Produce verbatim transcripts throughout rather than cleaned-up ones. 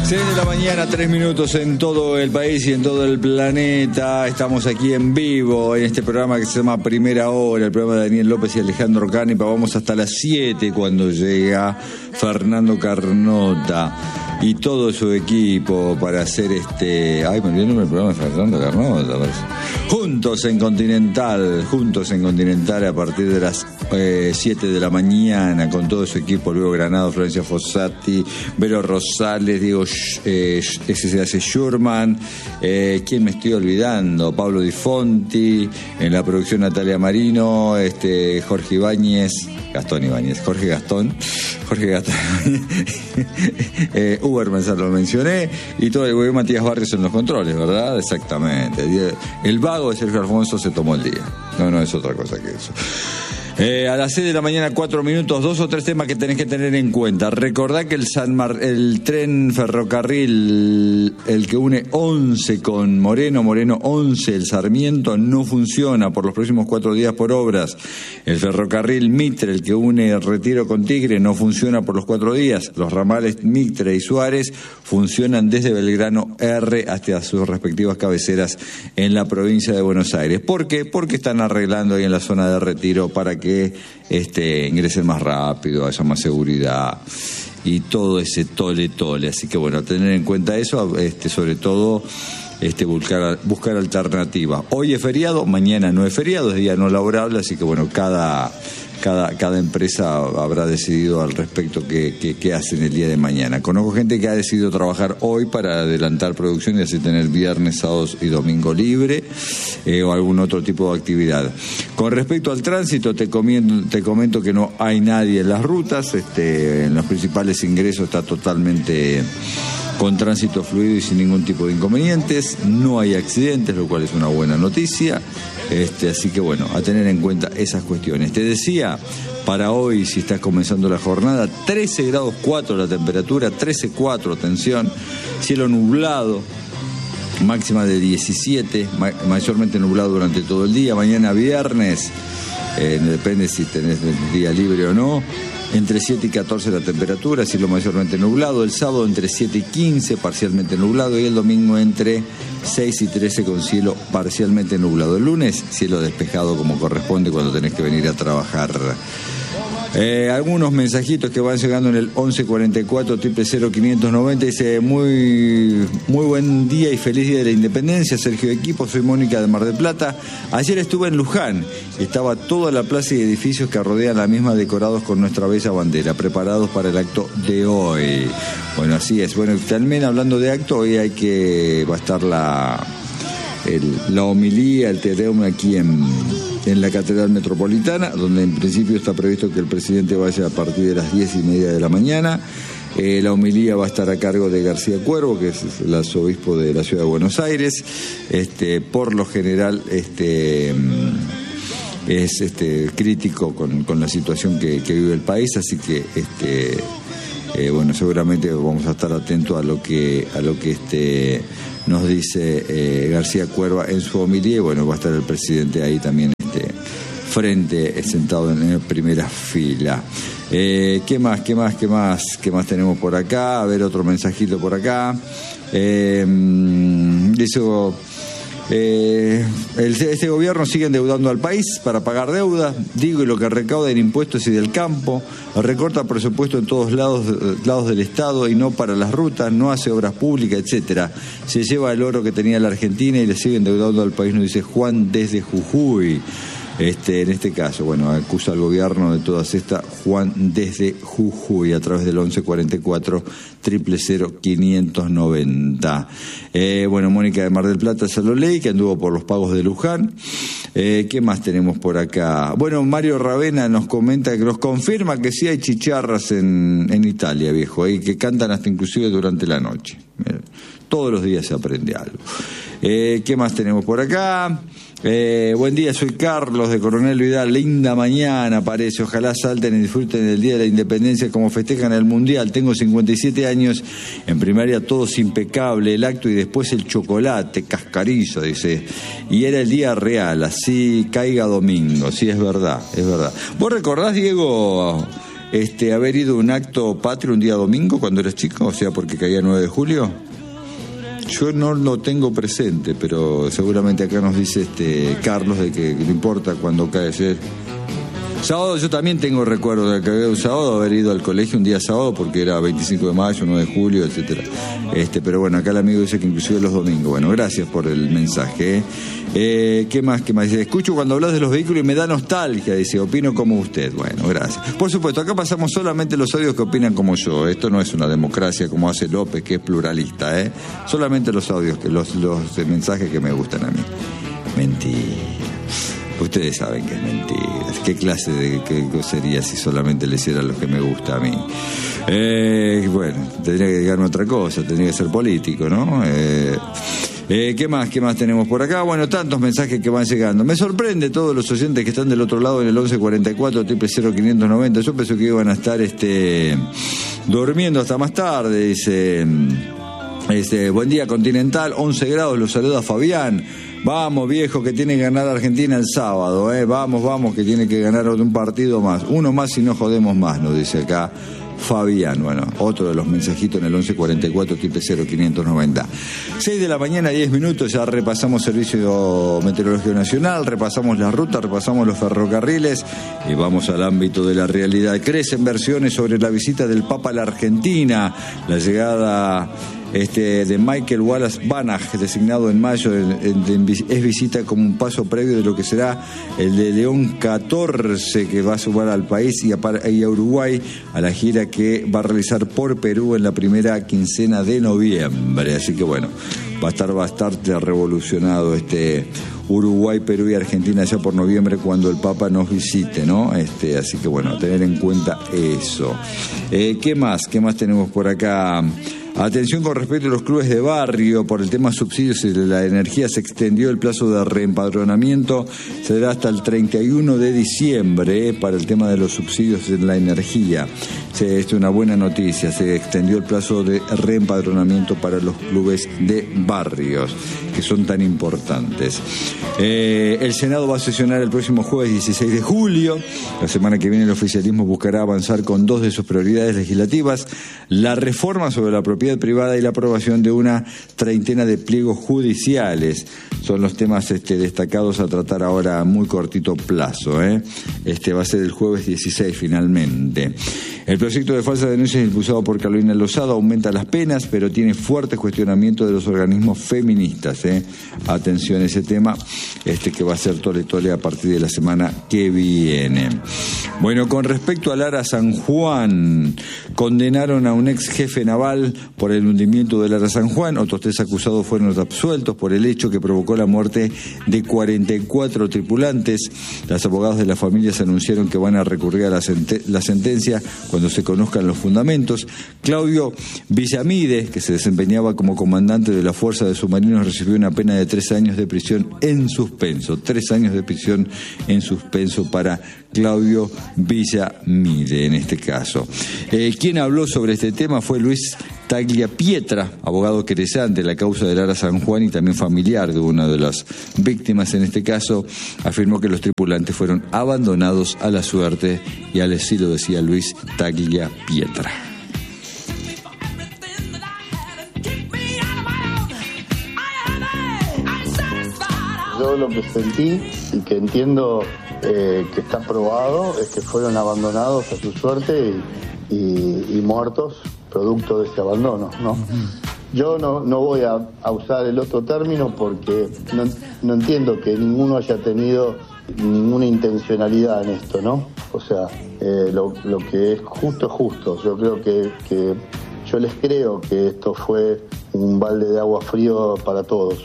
seis de la mañana, tres minutos en todo el país y en todo el planeta. Estamos aquí en vivo en este programa que se llama Primera Hora, el programa de Daniel López y Alejandro Canepa. Vamos hasta las siete cuando llega Fernando Carnota y todo su equipo para hacer este... Ay, me olvidé el nombre del programa de Fernando Carnota. Juntos en Continental, juntos en Continental a partir de las eh, siete de la mañana con todo su equipo, luego Granado, Florencia Fossati, Vero Rosales, Diego eh, ese se hace Schurman, eh, ¿quién me estoy olvidando? Pablo Di Fonti, en la producción Natalia Marino, este Jorge Ibáñez, Gastón Ibáñez, Jorge Gastón, Jorge Gastón, eh, Uber Mensal lo mencioné, y todo el güey Matías Barrios en los controles, ¿verdad? Exactamente. El vago de Sergio Alfonso se tomó el día. No, no es otra cosa que eso. Eh, a las seis de la mañana, cuatro minutos, dos o tres temas que tenés que tener en cuenta. Recordá que el, San Mar- el tren ferrocarril, el que une once con Moreno, Moreno once, el Sarmiento, no funciona por los próximos cuatro días por obras. El ferrocarril Mitre, el que une Retiro con Tigre, no funciona por los cuatro días. Los ramales Mitre y Suárez funcionan desde Belgrano R hasta sus respectivas cabeceras en la provincia de Buenos Aires. ¿Por qué? Porque están arreglando ahí en la zona de Retiro para que que este, ingresen más rápido, haya más seguridad y todo ese tole tole. Así que bueno, tener en cuenta eso, este, sobre todo este, buscar, buscar alternativas. Hoy es feriado, mañana no es feriado, es día no laborable, así que bueno, cada, cada, cada empresa habrá decidido al respecto qué, qué, qué hacen el día de mañana. Conozco gente que ha decidido trabajar hoy para adelantar producción y así tener viernes, sábados y domingo libre, eh, o algún otro tipo de actividad. Con respecto al tránsito, te comento, te comento que no hay nadie en las rutas, este, en los principales ingresos está totalmente con tránsito fluido y sin ningún tipo de inconvenientes, no hay accidentes, lo cual es una buena noticia, este, así que bueno, a tener en cuenta esas cuestiones. Te decía, para hoy, si estás comenzando la jornada, trece grados cuatro la temperatura, trece cuatro, atención, cielo nublado, máxima de diecisiete, ma- mayormente nublado durante todo el día. Mañana viernes, eh, depende si tenés el día libre o no, entre siete y catorce la temperatura, cielo mayormente nublado. El sábado entre siete y quince, parcialmente nublado. Y el domingo entre seis y trece con cielo parcialmente nublado. El lunes, cielo despejado como corresponde cuando tenés que venir a trabajar. Eh, algunos mensajitos que van llegando en el once cuarenta y cuatro, cero cero cero quinientos noventa. Dice, muy, muy buen día y feliz día de la independencia, Sergio de Equipo, soy Mónica de Mar del Plata. Ayer estuve en Luján, estaba toda la plaza y edificios que rodean la misma decorados con nuestra bella bandera, preparados para el acto de hoy. Bueno, así es. Bueno, también hablando de acto, hoy hay que, va a estar la, el, la homilía, el Te Deum aquí en... en la Catedral Metropolitana, donde en principio está previsto que el presidente vaya a partir de las diez y media de la mañana. Eh, la homilía va a estar a cargo de García Cuervo, que es el arzobispo de la ciudad de Buenos Aires. Este, por lo general este, es este, crítico con, con la situación que, que vive el país, así que este, eh, bueno, seguramente vamos a estar atentos a lo que, a lo que este, nos dice eh, García Cuerva en su homilía, y bueno, va a estar el presidente ahí también frente, sentado en primera fila. Eh, ¿Qué más, qué más, qué más, qué más tenemos por acá? A ver, otro mensajito por acá. Eh, dice, eh, el, este gobierno sigue endeudando al país para pagar deuda, digo, y lo que recauda en impuestos y del campo, recorta presupuesto en todos lados, lados del Estado y no para las rutas, no hace obras públicas, etcétera. Se lleva el oro que tenía la Argentina y le sigue endeudando al país, nos dice Juan desde Jujuy. Este, en este caso, bueno, acusa al gobierno de todas estas, Juan desde Jujuy, a través del once cuarenta y cuatro, cero cero cero quinientos noventa. Eh, bueno, Mónica de Mar del Plata se lo leí, que anduvo por los pagos de Luján. Eh, ¿Qué más tenemos por acá? Bueno, Mario Ravena nos comenta, que nos confirma que sí hay chicharras en, en Italia, viejo, y que cantan hasta inclusive durante la noche. Mira, todos los días se aprende algo. Eh, ¿Qué más tenemos por acá? Eh, buen día, soy Carlos de Coronel Vidal. Linda mañana parece, ojalá salten y disfruten del Día de la Independencia como festejan el Mundial. Tengo cincuenta y siete años, en primaria todos impecable, el acto y después el chocolate, cascarizo, dice. Y era el día real, así caiga domingo, sí, es verdad, es verdad. ¿Vos recordás, Diego, este, haber ido a un acto patrio un día domingo cuando eras chico? O sea, porque caía nueve de julio. Yo no lo tengo presente, pero seguramente acá nos dice este Carlos de que, que no importa cuando cae ese sábado. Yo también tengo recuerdo de que había un sábado, haber ido al colegio un día sábado porque era veinticinco de mayo, nueve de julio, etcétera. Este, pero bueno, acá el amigo dice que inclusive los domingos. Bueno, gracias por el mensaje. ¿eh? Eh, ¿Qué más? ¿Qué más? Dice, escucho cuando hablas de los vehículos y me da nostalgia. Dice, opino como usted. Bueno, gracias. Por supuesto, acá pasamos solamente los audios que opinan como yo. Esto no es una democracia como hace López, que es pluralista. ¿eh? Solamente los audios, que los, los mensajes que me gustan a mí. Mentira. Ustedes saben que es mentira. ¿Qué clase de qué sería si solamente le hiciera lo que me gusta a mí? Eh, bueno, tendría que dedicarme a otra cosa, tendría que ser político, ¿no? Eh, eh, ¿Qué más? ¿Qué más tenemos por acá? Bueno, tantos mensajes que van llegando. Me sorprende todos los oyentes que están del otro lado en el once cuarenta y cuatro, triple cero, quinientos noventa. Yo pensé que iban a estar este, durmiendo hasta más tarde, dice... Este, buen día Continental, once grados, los saluda Fabián. Vamos viejo, que tiene que ganar Argentina el sábado, eh. Vamos, vamos, que tiene que ganar un partido más. Uno más y no jodemos más, nos dice acá Fabián. Bueno, otro de los mensajitos en el once cuarenta y cuatro, triple cero, quinientos noventa. seis de la mañana, diez minutos, ya repasamos Servicio Meteorológico Nacional, repasamos las rutas, repasamos los ferrocarriles y vamos al ámbito de la realidad. Crecen versiones sobre la visita del Papa a la Argentina, la llegada... Este, de Michael Wallace Banach, designado en mayo, en, en, en, es visita como un paso previo de lo que será el de León catorce, que va a sumar al país y a, y a Uruguay a la gira que va a realizar por Perú en la primera quincena de noviembre. Así que bueno, va a estar bastante revolucionado este Uruguay, Perú y Argentina ya por noviembre cuando el Papa nos visite, ¿no? Este, así que bueno, tener en cuenta eso. Eh, ¿Qué más? ¿Qué más tenemos por acá? Atención con respecto a los clubes de barrio, por el tema subsidios y de la energía se extendió el plazo de reempadronamiento, se dará hasta el treinta y uno de diciembre eh, para el tema de los subsidios en la energía. Se, esto es una buena noticia, se extendió el plazo de reempadronamiento para los clubes de barrios, que son tan importantes. Eh, el Senado va a sesionar el próximo jueves dieciséis de julio. La semana que viene el oficialismo buscará avanzar con dos de sus prioridades legislativas: la reforma sobre la propiedad privada y la aprobación de una treintena de pliegos judiciales. Son los temas este, destacados a tratar ahora a muy cortito plazo. ¿eh? Este va a ser el jueves dieciséis finalmente. El proyecto de falsa denuncia impulsado por Carolina Lozada aumenta las penas, pero tiene fuertes cuestionamientos de los organismos feministas. ¿eh? Atención a ese tema, este que va a ser tole tole a partir de la semana que viene. Bueno, con respecto a Lara San Juan, condenaron a un ex jefe naval por el hundimiento de Lara San Juan. Otros tres acusados fueron absueltos por el hecho que provocó la muerte de cuarenta y cuatro tripulantes. Los abogados de las familias anunciaron que van a recurrir a la, sent- la sentencia cuando se conozcan los fundamentos. Claudio Villamide, que se desempeñaba como comandante de la Fuerza de Submarinos, recibió una pena de tres años de prisión en suspenso. Tres años de prisión en suspenso para Claudio Villamide, en este caso. Eh, quien habló sobre este tema fue Luis Tagliapietra, abogado querellante de la causa de Lara San Juan y también familiar de una de las víctimas en este caso. Afirmó que los tripulantes fueron abandonados a la suerte y al asilo, decía Luis Tagliapietra. Yo lo que sentí y que entiendo eh, que está probado es que fueron abandonados a su suerte y, y, y muertos producto de ese abandono, ¿no? Uh-huh. Yo no, no voy a, a usar el otro término porque no, no entiendo que ninguno haya tenido ninguna intencionalidad en esto, ¿no? O sea, eh, lo, lo que es justo es justo. Yo creo que, que yo les creo que esto fue un balde de agua frío para todos.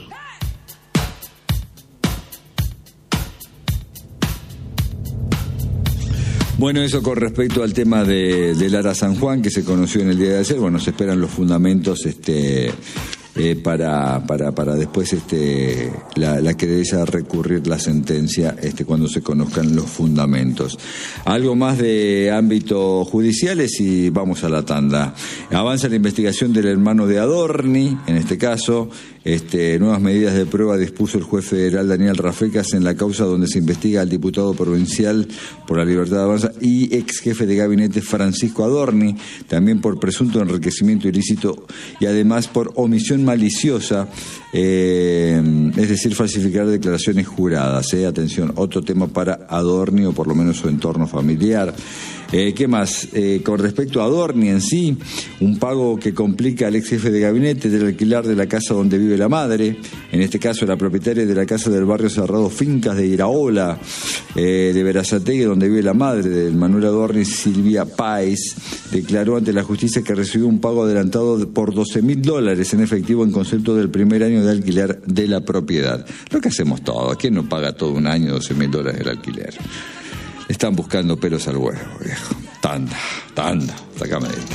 Bueno, eso con respecto al tema de, de Lara San Juan, que se conoció en el día de ayer. Bueno, se esperan los fundamentos este, eh, para, para, para después este, la, la querella recurrir la sentencia este, cuando se conozcan los fundamentos. Algo más de ámbito judiciales y vamos a la tanda. Avanza la investigación del hermano de Adorni, en este caso. Este, nuevas medidas de prueba dispuso el juez federal Daniel Rafecas en la causa donde se investiga al diputado provincial por la Libertad de Avanza y ex jefe de gabinete Francisco Adorni, también por presunto enriquecimiento ilícito y además por omisión maliciosa, eh, es decir, falsificar declaraciones juradas. Eh. Atención, otro tema para Adorni o por lo menos su entorno familiar. Eh, ¿Qué más? Eh, con respecto a Adorni en sí, un pago que complica al ex jefe de gabinete del alquiler de la casa donde vive la madre, en este caso la propietaria de la casa del barrio Cerrado Fincas de Iraola, eh, de Berazategui, donde vive la madre del Manuel Adorni, Silvia Páez, declaró ante la justicia que recibió un pago adelantado por doce mil dólares en efectivo en concepto del primer año de alquiler de la propiedad. Lo que hacemos todos, ¿quién no paga todo un año doce mil dólares del alquiler? Están buscando pelos al huevo, viejo. Tanda, tanda, sacame de esto.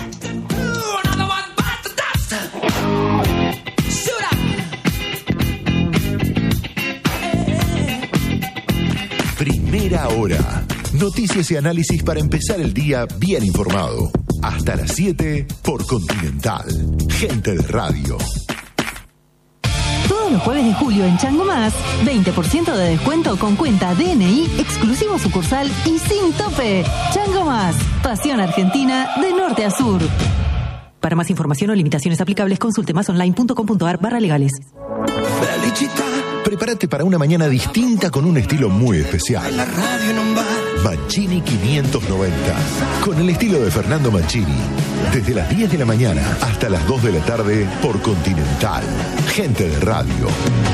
Primera hora. Noticias y análisis para empezar el día bien informado. Hasta las siete por Continental. Gente de radio. Todos los jueves de julio en Chango Más, veinte por ciento de descuento con cuenta D N I, exclusivo sucursal y sin tope. Chango Más, pasión argentina de norte a sur. Para más información o limitaciones aplicables, consulte másonline.com.ar barra legales. Prepárate para una mañana distinta con un estilo muy especial. Mancini quinientos noventa, con el estilo de Fernando Mancini. Desde las diez de la mañana hasta las dos de la tarde por Continental. Gente de radio.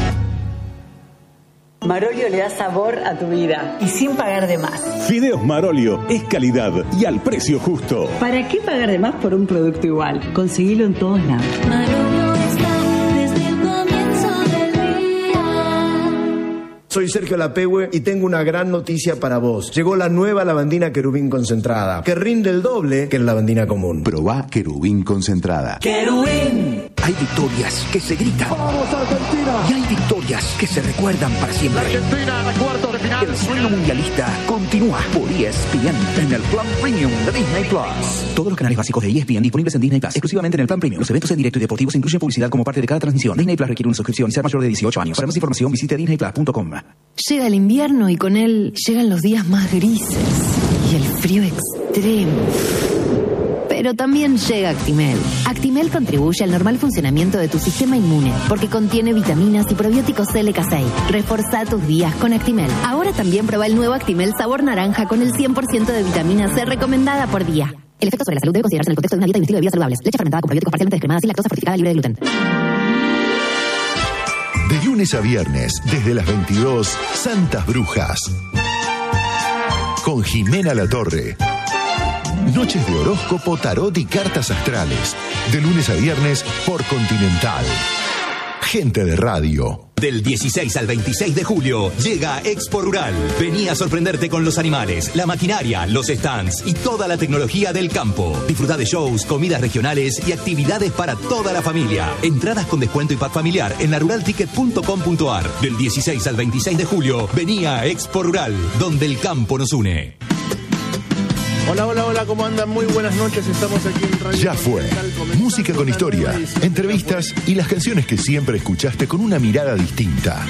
Marolio le da sabor a tu vida y sin pagar de más. Fideos Marolio es calidad y al precio justo. ¿Para qué pagar de más por un producto igual? Conseguilo en todos lados. Marolio está desde el comienzo del día. Soy Sergio Lapehue y tengo una gran noticia para vos. Llegó la nueva lavandina Querubín concentrada, que rinde el doble que la lavandina común. Probá Querubín concentrada. ¡Querubín! Hay victorias que se gritan. ¡Vamos, Argentina! Y hay victorias que se recuerdan para siempre. La Argentina en el cuarto de final. El sueño mundialista continúa por E S P N en el plan premium de Disney Plus. Todos los canales básicos de E S P N disponibles en Disney Plus, exclusivamente en el plan premium. Los eventos en directo y deportivos incluyen publicidad como parte de cada transmisión. Disney Plus requiere una suscripción y ser mayor de dieciocho años. Para más información visite disney plus punto com. Llega el invierno y con él llegan los días más grises y el frío extremo. Pero también llega Actimel. Actimel contribuye al normal funcionamiento de tu sistema inmune porque contiene vitaminas y probióticos L K seis. Reforzá tus días con Actimel. Ahora también prueba el nuevo Actimel sabor naranja con el cien por ciento de vitamina C recomendada por día. El efecto sobre la salud debe considerarse en el contexto de una dieta y un estilo de vida saludables. Leche fermentada con probióticos parcialmente descremada sin lactosa, fortificada, libre de gluten. De lunes a viernes, desde las veintidós, Santas Brujas. Con Jimena Latorre. Noches de horóscopo, tarot y cartas astrales. De lunes a viernes por Continental. Gente de radio. Del dieciséis al veintiséis de julio llega Expo Rural. Vení a sorprenderte con los animales, la maquinaria, los stands y toda la tecnología del campo. Disfrutá de shows, comidas regionales y actividades para toda la familia. Entradas con descuento y pack familiar en la rural ticket punto com punto ar. Del dieciséis al veintiséis de julio, vení a Expo Rural, donde el campo nos une. Hola, hola, hola, ¿cómo andan? Muy buenas noches, estamos aquí en Radio Ya fue. Música con historia, entrevistas y las canciones que siempre escuchaste con una mirada distinta.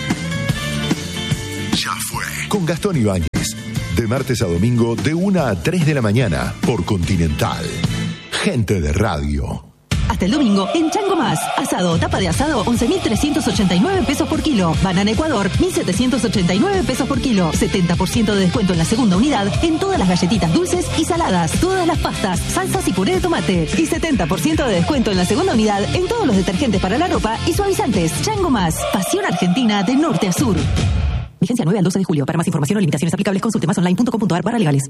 Ya fue. Con Gastón Ibáñez. De martes a domingo, de una a tres de la mañana, por Continental. Gente de radio. Hasta el domingo, en Chango Más. Asado o tapa de asado, once mil trescientos ochenta y nueve pesos por kilo. Banana Ecuador, mil setecientos ochenta y nueve pesos por kilo. setenta por ciento de descuento en la segunda unidad en todas las galletitas dulces y saladas, todas las pastas, salsas y puré de tomate. Y setenta por ciento de descuento en la segunda unidad en todos los detergentes para la ropa y suavizantes. Chango Más. Pasión argentina de norte a sur. Vigencia nueve al doce de julio. Para más información o limitaciones aplicables, consulte másonline punto com punto ar barra legales.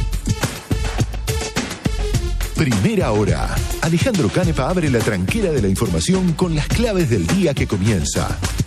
Primera hora. Alejandro Canepa abre la tranquera de la información con las claves del día que comienza.